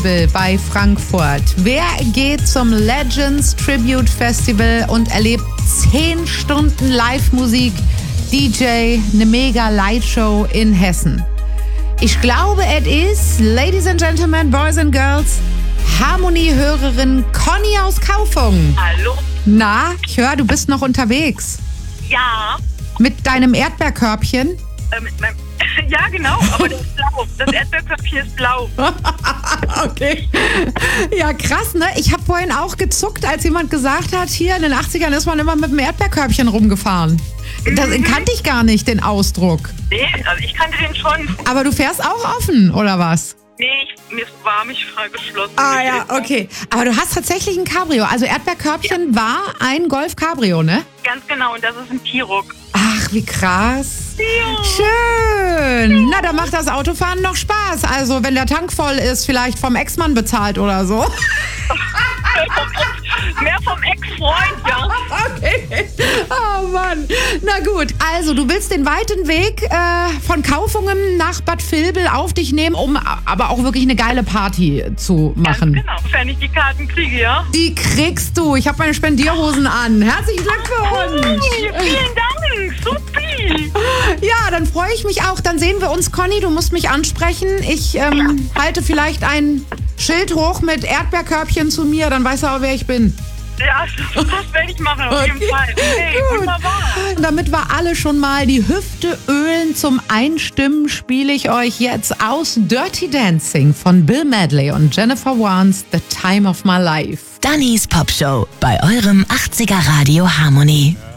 bei Frankfurt. Wer geht zum Legends Tribute Festival und erlebt 10 Stunden Live-Musik, DJ, eine mega Lightshow in Hessen? Ich glaube, es ist, Ladies and Gentlemen, Boys and Girls, Harmonie-Hörerin Conny aus Kaufungen. Hallo? Na, ich höre, du bist noch unterwegs. Ja. Mit deinem Erdbeerkörbchen? Ja, genau, aber das ist blau. Das Erdbeerköpfchen ist blau. Okay. Ja, krass, ne? Ich habe vorhin auch gezuckt, als jemand gesagt hat, hier in den 80ern ist man immer mit dem Erdbeerkörbchen rumgefahren. Das kannte ich gar nicht, den Ausdruck. Nee, also ich kannte den schon. Aber du fährst auch offen, oder was? Nee, mir ist warmig freigeschlossen. Ah ja, okay. Aber du hast tatsächlich ein Cabrio. Also Erdbeerkörbchen war ein Golf Cabrio, ne? Ganz genau, und das ist ein T-Roc. Ach, wie krass. Ja. Schön. Na, da macht das Autofahren noch Spaß. Also, wenn der Tank voll ist, vielleicht vom Ex-Mann bezahlt oder so. Mehr vom Ex-Freund, ja. Okay. Oh Mann. Na gut, also du willst den weiten Weg von Kaufungen nach Bad Vilbel auf dich nehmen, um aber auch wirklich eine geile Party zu machen. Ganz genau, wenn ich die Karten kriege, ja. Die kriegst du. Ich habe meine Spendierhosen an. Herzlichen Glückwunsch. Vielen Dank, supi. Ja, dann freue ich mich auch. Dann sehen wir uns, Conny. Du musst mich ansprechen. Ich halte vielleicht ein Schild hoch mit Erdbeerkörbchen zu mir. Dann weiß er auch, wer ich bin. Ja, das werde ich machen, auf jeden Fall. Hey, wunderbar. Damit wir alle schon mal die Hüfte ölen zum Einstimmen, spiele ich euch jetzt aus Dirty Dancing von Bill Medley und Jennifer Warnes The Time of My Life. Dannys Popshow bei eurem 80er Radio Harmonie.